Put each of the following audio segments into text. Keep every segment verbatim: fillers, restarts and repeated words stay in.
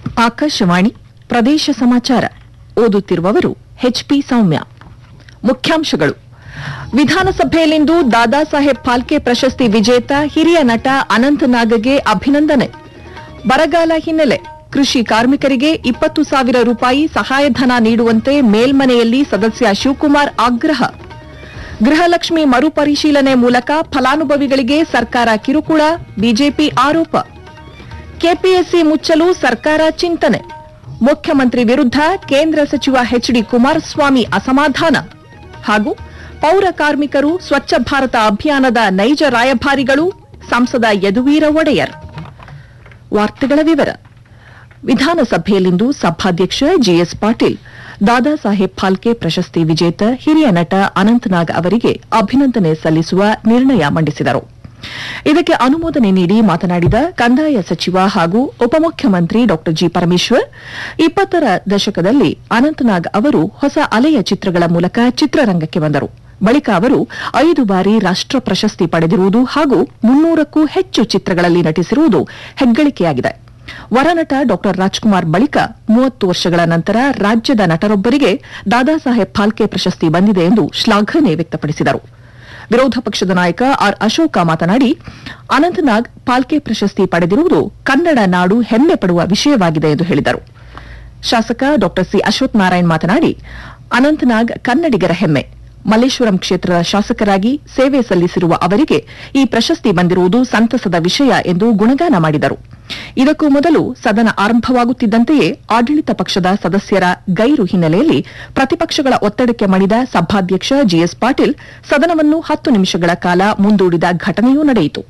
ಆಕಾಶವಾಣಿ ಪ್ರದೇಶ ಸಮಾಚಾರ ಓದುತ್ತಿರುವವರು ಎಚ್ಪಿ ಸೌಮ್ಯ. ಮುಖ್ಯಾಂಶಗಳು. ವಿಧಾನಸಭೆಯಲ್ಲಿಂದು ದಾದಾ ಸಾಹೇಬ್ ಫಾಲ್ಕೆ ಪ್ರಶಸ್ತಿ ವಿಜೇತ ಹಿರಿಯ ನಟ ಅನಂತನಾಗ್ಗೆ ಅಭಿನಂದನೆ. ಬರಗಾಲ ಹಿನ್ನೆಲೆ ಕೃಷಿ ಕಾರ್ಮಿಕರಿಗೆ ಇಪ್ಪತ್ತು ಸಾವಿರ ರೂಪಾಯಿ ಸಹಾಯಧನ ನೀಡುವಂತೆ ಮೇಲ್ಮನೆಯಲ್ಲಿ ಸದಸ್ಯ ಶಿವಕುಮಾರ್ ಆಗ್ರಹ. ಗೃಹಲಕ್ಷ್ಮಿ ಮರುಪರಿಶೀಲನೆ ಮೂಲಕ ಫಲಾನುಭವಿಗಳಿಗೆ ಸರ್ಕಾರ ಕಿರುಕುಳ, ಬಿಜೆಪಿ ಆರೋಪ. ಕೆಪಿಎಸ್ಸಿ ಮುಚ್ಚಲು ಸರ್ಕಾರ ಚಿಂತನೆ. ಮುಖ್ಯಮಂತ್ರಿ ವಿರುದ್ಧ ಕೇಂದ್ರ ಸಚಿವ ಎಚ್ಡಿ ಕುಮಾರಸ್ವಾಮಿ ಅಸಮಾಧಾನ. ಹಾಗೂ ಪೌರ ಕಾರ್ಮಿಕರು ಸ್ವಚ್ಛ ಭಾರತ ಅಭಿಯಾನದ ನೈಜ ರಾಯಭಾರಿಗಳು, ಸಂಸದ ಯದುವೀರ ಒಡೆಯರ್. ವಾರ್ತೆಗಳ ವಿವರ. ವಿಧಾನಸಭೆಯಲ್ಲಿಂದು ಸಭಾಧ್ಯಕ್ಷ ಜಿಎಸ್ ಪಾಟೀಲ್ ದಾದಾ ಸಾಹೇಬ್ ಫಾಲ್ಕೆ ಪ್ರಶಸ್ತಿ ವಿಜೇತ ಹಿರಿಯ ನಟ ಅನಂತನಾಗ್ ಅವರಿಗೆ ಅಭಿನಂದನೆ ಸಲ್ಲಿಸುವ ನಿರ್ಣಯ ಮಂಡಿಸಿದರು. ಇದಕ್ಕೆ ಅನುಮೋದನೆ ನೀಡಿ ಮಾತನಾಡಿದ ಕಂದಾಯ ಸಚಿವ ಹಾಗೂ ಉಪಮುಖ್ಯಮಂತ್ರಿ ಡಾ ಜಿ ಪರಮೇಶ್ವರ್, ಇಪ್ಪತ್ತರ ದಶಕದಲ್ಲಿ ಅನಂತನಾಗ್ ಅವರು ಹೊಸ ಅಲೆಯ ಚಿತ್ರಗಳ ಮೂಲಕ ಚಿತ್ರರಂಗಕ್ಕೆ ಬಂದರು. ಬಳಿಕ ಅವರು ಐದು ಬಾರಿ ರಾಷ್ಟ ಪ್ರಶಸ್ತಿ ಪಡೆದಿರುವುದು ಹಾಗೂ ಮುನ್ನೂರಕ್ಕೂ ಹೆಚ್ಚು ಚಿತ್ರಗಳಲ್ಲಿ ನಟಿಸಿರುವುದು ಹೆಗ್ಗಳಿಕೆಯಾಗಿದೆ. ವರನಟ ಡಾ ರಾಜ್ಕುಮಾರ್ ಬಳಿಕ ಮೂವತ್ತು ವರ್ಷಗಳ ನಂತರ ರಾಜ್ಯದ ನಟರೊಬ್ಬರಿಗೆ ದಾದಾ ಸಾಹೇಬ್ ಫಾಲ್ಕೆ ಪ್ರಶಸ್ತಿ ಬಂದಿದೆ ಎಂದು ಶ್ಲಾಘನೆ ವ್ಯಕ್ತಪಡಿಸಿದರು. ವಿರೋಧ ಪಕ್ಷದ ನಾಯಕ ಆರ್ ಅಶೋಕ ಮಾತನಾಡಿ, ಅನಂತನಾಗ್ ಫಾಲ್ಕೆ ಪ್ರಶಸ್ತಿ ಪಡೆದಿರುವುದು ಕನ್ನಡ ನಾಡು ಹೆಮ್ಮೆ ಪಡುವ ವಿಷಯವಾಗಿದೆ ಎಂದು ಹೇಳಿದರು. ಶಾಸಕ ಡಾ ಸಿ ಅಶ್ವಥ್ ನಾರಾಯಣ್ ಮಾತನಾಡಿ, ಅನಂತನಾಗ್ ಕನ್ನಡಿಗರ ಹೆಮ್ಮೆ. ಮಲ್ಲೇಶ್ವರಂ ಕ್ಷೇತ್ರದ ಶಾಸಕರಾಗಿ ಸೇವೆ ಸಲ್ಲಿಸಿರುವ ಅವರಿಗೆ ಈ ಪ್ರಶಸ್ತಿ ಬಂದಿರುವುದು ಸಂತಸದ ವಿಷಯ ಎಂದು ಗುಣಗಾನ ಮಾಡಿದರು. ಇದಕ್ಕೂ ಮೊದಲು ಸದನ ಆರಂಭವಾಗುತ್ತಿದ್ದಂತೆಯೇ ಆಡಳಿತ ಪಕ್ಷದ ಸದಸ್ಯರ ಗೈರು ಹಿನ್ನೆಲೆಯಲ್ಲಿ ಪ್ರತಿಪಕ್ಷಗಳ ಒತ್ತಡಕ್ಕೆ ಮಣಿದ ಸಭಾಧ್ಯಕ್ಷ ಜಿಎಸ್ ಪಾಟೀಲ್ ಸದನವನ್ನು ಹತ್ತು ನಿಮಿಷಗಳ ಕಾಲ ಮುಂದೂಡಿದ ಘಟನೆಯೂ ನಡೆಯಿತು.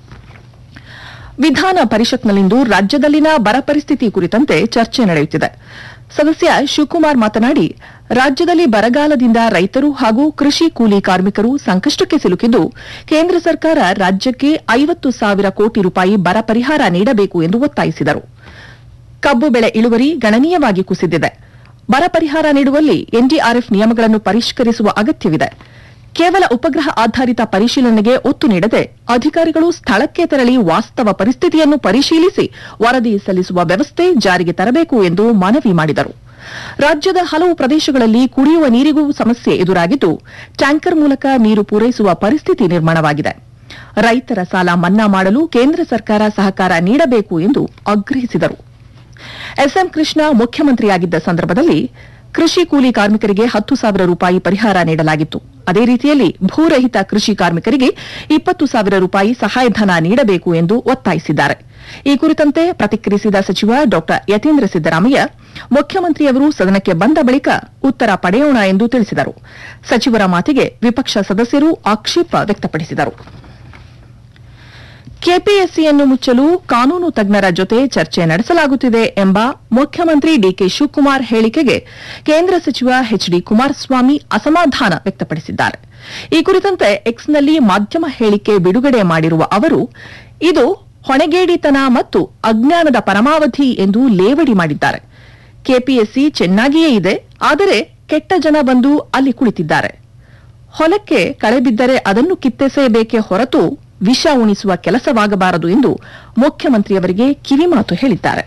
ವಿಧಾನ ಪರಿಷತ್ನಲ್ಲಿಂದು ರಾಜ್ಯದಲ್ಲಿನ ಬರ ಪರಿಸ್ಥಿತಿ ಕುರಿತಂತೆ ಚರ್ಚೆ ನಡೆಯುತ್ತಿದೆ. ಸದಸ್ಯ ಶಿವಕುಮಾರ್ ಮಾತನಾಡಿ, ರಾಜ್ಯದಲ್ಲಿ ಬರಗಾಲದಿಂದ ರೈತರು ಹಾಗೂ ಕೃಷಿ ಕೂಲಿ ಕಾರ್ಮಿಕರು ಸಂಕಷ್ಟಕ್ಕೆ ಸಿಲುಕಿದ್ದು, ಕೇಂದ್ರ ಸರ್ಕಾರ ರಾಜ್ಯಕ್ಕೆ ಐವತ್ತು ಸಾವಿರ ಕೋಟಿ ರೂಪಾಯಿ ಬರ ಪರಿಹಾರ ನೀಡಬೇಕು ಎಂದು ಒತ್ತಾಯಿಸಿದರು. ಕಬ್ಬು ಬೆಳೆ ಇಳುವರಿ ಗಣನೀಯವಾಗಿ ಕುಸಿದಿದೆ. ಬರ ಪರಿಹಾರ ನೀಡುವಲ್ಲಿ ಎನ್ಡಿಆರ್ಎಫ್ ನಿಯಮಗಳನ್ನು ಪರಿಷ್ಕರಿಸುವ ಅಗತ್ಯವಿದೆ. ಕೇವಲ ಉಪಗ್ರಹ ಆಧಾರಿತ ಪರಿಶೀಲನೆಗೆ ಒತ್ತು ನೀಡದೆ ಅಧಿಕಾರಿಗಳು ಸ್ಥಳಕ್ಕೆ ತೆರಳಿ ವಾಸ್ತವ ಪರಿಸ್ಥಿತಿಯನ್ನು ಪರಿಶೀಲಿಸಿ ವರದಿ ಸಲ್ಲಿಸುವ ವ್ಯವಸ್ಥೆ ಜಾರಿಗೆ ತರಬೇಕು ಎಂದು ಮನವಿ ಮಾಡಿದರು. ರಾಜ್ಯದ ಹಲವು ಪ್ರದೇಶಗಳಲ್ಲಿ ಕುಡಿಯುವ ನೀರಿಗೂ ಸಮಸ್ಯೆ ಎದುರಾಗಿದ್ದು, ಟ್ಯಾಂಕರ್ ಮೂಲಕ ನೀರು ಪೂರೈಸುವ ಪರಿಸ್ಥಿತಿ ನಿರ್ಮಾಣವಾಗಿದೆ. ರೈತರ ಸಾಲ ಮನ್ನಾ ಮಾಡಲು ಕೇಂದ್ರ ಸರ್ಕಾರ ಸಹಕಾರ ನೀಡಬೇಕು ಎಂದು ಆಗ್ರಹಿಸಿದರು. ಎಸ್ಎಂ ಕೃಷ್ಣ ಮುಖ್ಯಮಂತ್ರಿಯಾಗಿದ್ದ ಸಂದರ್ಭದಲ್ಲಿ ಕೃಷಿ ಕೂಲಿ ಕಾರ್ಮಿಕರಿಗೆ ಹತ್ತು ಸಾವಿರ ರೂಪಾಯಿ ಪರಿಹಾರ ನೀಡಲಾಗಿತ್ತು. ಅದೇ ರೀತಿಯಲ್ಲಿ ಭೂರಹಿತ ಕೃಷಿ ಕಾರ್ಮಿಕರಿಗೆ ಇಪ್ಪತ್ತು ಸಾವಿರ ರೂಪಾಯಿ ಸಹಾಯಧನ ನೀಡಬೇಕು ಎಂದು ಒತ್ತಾಯಿಸಿದ್ದಾರೆ. ಈ ಕುರಿತಂತೆ ಪ್ರತಿಕ್ರಿಯಿಸಿದ ಸಚಿವ ಡಾ ಯತೀಂದ್ರ ಸಿದ್ದರಾಮಯ್ಯ, ಮುಖ್ಯಮಂತ್ರಿಯವರು ಸದನಕ್ಕೆ ಬಂದ ಬಳಿಕ ಉತ್ತರ ಪಡೆಯೋಣ ಎಂದು ತಿಳಿಸಿದರು. ಸಚಿವರ ಮಾತಿಗೆ ವಿಪಕ್ಷ ಸದಸ್ಯರು ಆಕ್ಷೇಪ ವ್ಯಕ್ತಪಡಿಸಿದರು. ಕೆಪಿಎಸ್ಸಿಯನ್ನು ಮುಚ್ಚಲು ಕಾನೂನು ತಜ್ಞರ ಜೊತೆ ಚರ್ಚೆ ನಡೆಸಲಾಗುತ್ತಿದೆ ಎಂಬ ಮುಖ್ಯಮಂತ್ರಿ ಡಿಕೆ ಶಿವಕುಮಾರ್ ಹೇಳಿಕೆಗೆ ಕೇಂದ್ರ ಸಚಿವ ಎಚ್ಡಿ ಕುಮಾರಸ್ವಾಮಿ ಅಸಮಾಧಾನ ವ್ಯಕ್ತಪಡಿಸಿದ್ದಾರೆ. ಈ ಕುರಿತಂತೆ ಎಕ್ಸ್ನಲ್ಲಿ ಮಾಧ್ಯಮ ಹೇಳಿಕೆ ಬಿಡುಗಡೆ ಮಾಡಿರುವ ಅವರು, ಇದು ಹೊಣೆಗೇಡಿತನ ಮತ್ತು ಅಜ್ಞಾನದ ಪರಮಾವಧಿ ಎಂದು ಲೇವಡಿ ಮಾಡಿದ್ದಾರೆ. ಕೆಪಿಎಸ್ಸಿ ಚೆನ್ನಾಗಿಯೇ ಇದೆ, ಆದರೆ ಕೆಟ್ಟ ಜನ ಬಂದು ಅಲ್ಲಿ ಕುಳಿತಿದ್ದಾರೆ. ಹೊಲಕ್ಕೆ ಕಳೆ ಬಿದ್ದರೆ ಅದನ್ನು ಕಿತ್ತೆಸೆಯಬೇಕೇ ಹೊರತು ವಿಷ ಉಣಿಸುವ ಕೆಲಸವಾಗಬಾರದು ಎಂದು ಮುಖ್ಯಮಂತ್ರಿಯವರಿಗೆ ಕಿವಿಮಾತು ಹೇಳಿದ್ದಾರೆ.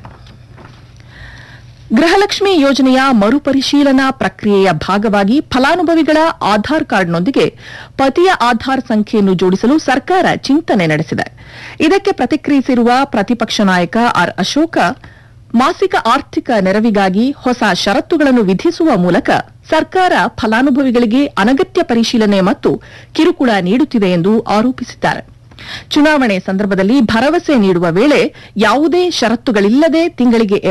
ಗೃಹಲಕ್ಷ್ಮಿ ಯೋಜನೆಯ ಮರುಪರಿಶೀಲನಾ ಪ್ರಕ್ರಿಯೆಯ ಭಾಗವಾಗಿ ಫಲಾನುಭವಿಗಳ ಆಧಾರ್ ಕಾರ್ಡ್ನೊಂದಿಗೆ ಪತಿಯ ಆಧಾರ್ ಸಂಖ್ಯೆಯನ್ನು ಜೋಡಿಸಲು ಸರ್ಕಾರ ಚಿಂತನೆ ನಡೆಸಿದೆ. ಇದಕ್ಕೆ ಪ್ರತಿಕ್ರಿಯಿಸಿರುವ ಪ್ರತಿಪಕ್ಷ ನಾಯಕ ಆರ್ ಅಶೋಕ, ಮಾಸಿಕ ಆರ್ಥಿಕ ನೆರವಿಗಾಗಿ ಹೊಸ ಷರತ್ತುಗಳನ್ನು ವಿಧಿಸುವ ಮೂಲಕ ಸರ್ಕಾರ ಫಲಾನುಭವಿಗಳಿಗೆ ಅನಗತ್ಯ ಪರಿಶೀಲನೆ ಮತ್ತು ಕಿರುಕುಳ ನೀಡುತ್ತಿದೆ ಎಂದು ಆರೋಪಿಸಿದ್ದಾರೆ. ಚುನಾವಣೆ ಸಂದರ್ಭದಲ್ಲಿ ಭರವಸೆ ನೀಡುವ ವೇಳೆ ಯಾವುದೇ ಷರತ್ತುಗಳಿಲ್ಲದೆ ತಿಂಗಳಿಗೆ